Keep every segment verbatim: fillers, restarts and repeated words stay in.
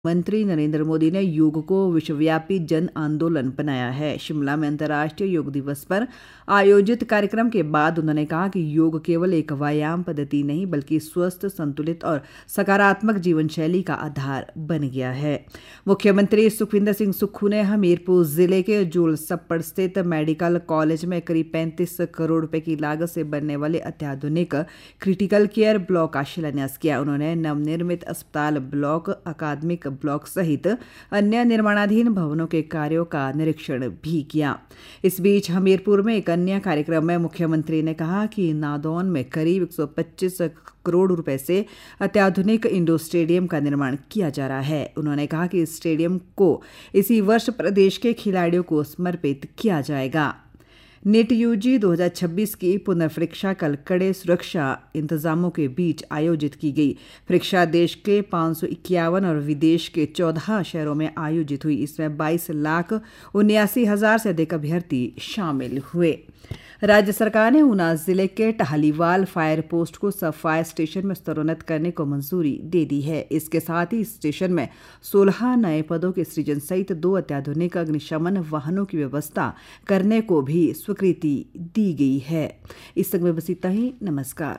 मंत्री नरेंद्र मोदी ने योग को विश्वव्यापी जन आंदोलन बनाया है। शिमला में अंतर्राष्ट्रीय योग दिवस पर आयोजित कार्यक्रम के बाद उन्होंने कहा कि योग केवल एक व्यायाम पद्धति नहीं बल्कि स्वस्थ, संतुलित और सकारात्मक जीवन शैली का आधार बन गया है। मुख्यमंत्री सुखविंदर सिंह सुक्खू ने हमीरपुर जिले के जोल सप्पड़ स्थित मेडिकल कॉलेज में करीब पैंतीस करोड़ रुपए की लागत से बनने वाले अत्याधुनिक क्रिटिकल केयर ब्लॉक का शिलान्यास किया। उन्होंने नवनिर्मित अस्पताल ब्लॉक, अकादमिक ब्लॉक सहित अन्य निर्माणाधीन भवनों के कार्यों का निरीक्षण भी किया। इस बीच हमीरपुर में एक अन्य कार्यक्रम में मुख्यमंत्री ने कहा कि नादौन में करीब एक सौ पच्चीस करोड़ रुपए से अत्याधुनिक इंडोर स्टेडियम का निर्माण किया जा रहा है। उन्होंने कहा कि इस स्टेडियम को इसी वर्ष प्रदेश के खिलाड़ियों को समर्पित किया जाएगा। नीट यूजी दो हज़ार छब्बीस की पुनर्परीक्षा कल कड़े सुरक्षा इंतजामों के बीच आयोजित की गई। परीक्षा देश के पाँच सौ इक्यावन और विदेश के चौदह शहरों में आयोजित हुई। इसमें बाईस लाख उन्यासी हजार से अधिक अभ्यर्थी शामिल हुए। राज्य सरकार ने ऊना जिले के टहलीवाल फायर पोस्ट को सब फायर स्टेशन में स्तरोन्नत करने को मंजूरी दे दी है। इसके साथ ही स्टेशन में सोलह नए पदों के सृजन सहित दो अत्याधुनिक अग्निशमन वाहनों की व्यवस्था करने को भी स्वीकृति दी गई है। इस संग में बस इतना ही। नमस्कार।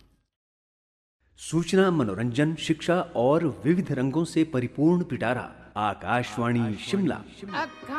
सूचना, मनोरंजन, शिक्षा और विविध रंगों से परिपूर्ण पिटारा। आकाशवाणी शिमला।